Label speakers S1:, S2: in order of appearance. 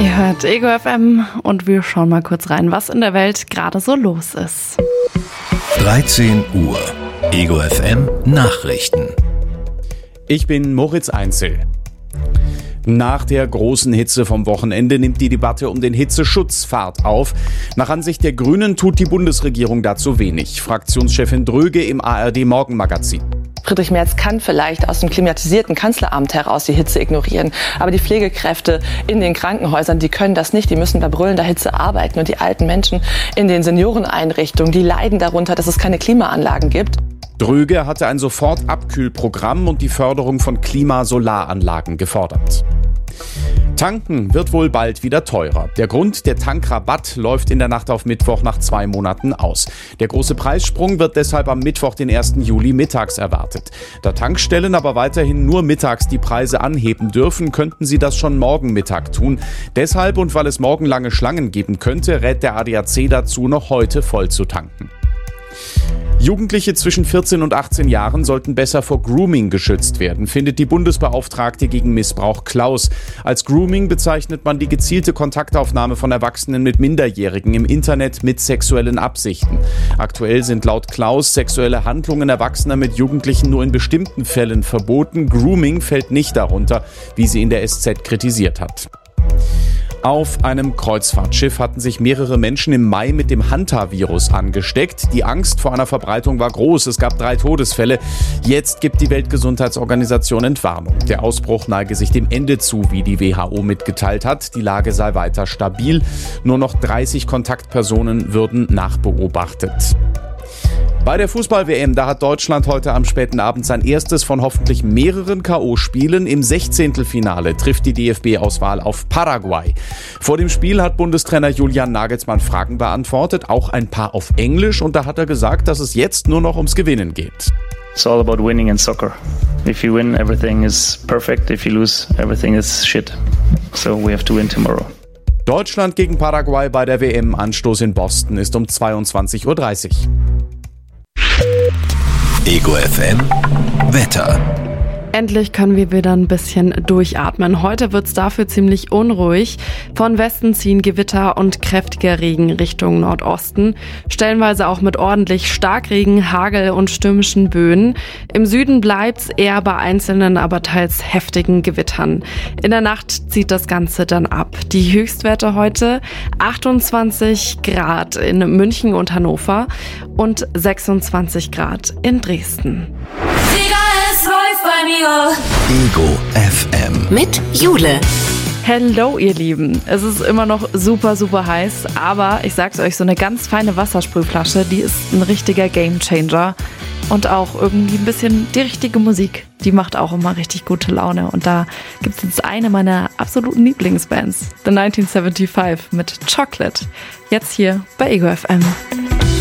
S1: Ihr hört Ego FM und wir schauen mal kurz rein, was in der Welt gerade so los ist.
S2: 13 Uhr. Ego FM Nachrichten.
S3: Ich bin Moritz Einzel. Nach der großen Hitze vom Wochenende nimmt die Debatte um den Hitzeschutz Fahrt auf. Nach Ansicht der Grünen tut die Bundesregierung dazu wenig. Fraktionschefin Dröge im ARD-Morgenmagazin.
S4: Friedrich Merz kann vielleicht aus dem klimatisierten Kanzleramt heraus die Hitze ignorieren. Aber die Pflegekräfte in den Krankenhäusern, die können das nicht. Die müssen bei brüllender Hitze arbeiten. Und die alten Menschen in den Senioreneinrichtungen, die leiden darunter, dass es keine Klimaanlagen gibt.
S3: Dröge hatte ein Sofortabkühlprogramm und die Förderung von Klimasolaranlagen gefordert. Tanken wird wohl bald wieder teurer. Der Grund, der Tankrabatt läuft in der Nacht auf Mittwoch nach 2 Monaten aus. Der große Preissprung wird deshalb am Mittwoch, den 1. Juli mittags erwartet. Da Tankstellen aber weiterhin nur mittags die Preise anheben dürfen, könnten sie das schon morgen Mittag tun. Deshalb und weil es morgen lange Schlangen geben könnte, rät der ADAC dazu, noch heute voll zu tanken. Jugendliche zwischen 14 und 18 Jahren sollten besser vor Grooming geschützt werden, findet die Bundesbeauftragte gegen Missbrauch Klaus. Als Grooming bezeichnet man die gezielte Kontaktaufnahme von Erwachsenen mit Minderjährigen im Internet mit sexuellen Absichten. Aktuell sind laut Klaus sexuelle Handlungen Erwachsener mit Jugendlichen nur in bestimmten Fällen verboten. Grooming fällt nicht darunter, wie sie in der SZ kritisiert hat. Auf einem Kreuzfahrtschiff hatten sich mehrere Menschen im Mai mit dem Hantavirus angesteckt. Die Angst vor einer Verbreitung war groß. Es gab 3 Todesfälle. Jetzt gibt die Weltgesundheitsorganisation Entwarnung. Der Ausbruch neige sich dem Ende zu, wie die WHO mitgeteilt hat. Die Lage sei weiter stabil. Nur noch 30 Kontaktpersonen würden nachbeobachtet. Bei der Fußball-WM, da hat Deutschland heute am späten Abend sein erstes von hoffentlich mehreren K.O.-Spielen. Im 16. trifft die DFB-Auswahl auf Paraguay. Vor dem Spiel hat Bundestrainer Julian Nagelsmann Fragen beantwortet, auch ein paar auf Englisch. Und da hat er gesagt, dass es jetzt nur noch ums Gewinnen geht.
S5: It's all about winning in soccer. If you win, everything is perfect. If you lose, everything is shit. So we have to win tomorrow.
S3: Deutschland gegen Paraguay bei der WM. Anstoß in Boston ist um 22:30 Uhr.
S2: Ego FM Wetter.
S1: Endlich können wir wieder ein bisschen durchatmen. Heute wird's dafür ziemlich unruhig. Von Westen ziehen Gewitter und kräftiger Regen Richtung Nordosten. Stellenweise auch mit ordentlich Starkregen, Hagel und stürmischen Böen. Im Süden bleibt's eher bei einzelnen, aber teils heftigen Gewittern. In der Nacht zieht das Ganze dann ab. Die Höchstwerte heute 28 Grad in München und Hannover und 26 Grad in Dresden.
S2: Ego FM
S6: mit Jule.
S1: Hello ihr Lieben, es ist immer noch super, super heiß, aber ich sag's euch, so eine ganz feine Wassersprühflasche, die ist ein richtiger Gamechanger und auch irgendwie ein bisschen die richtige Musik, die macht auch immer richtig gute Laune und da gibt's jetzt eine meiner absoluten Lieblingsbands, The 1975 mit Chocolate, jetzt hier bei Ego FM.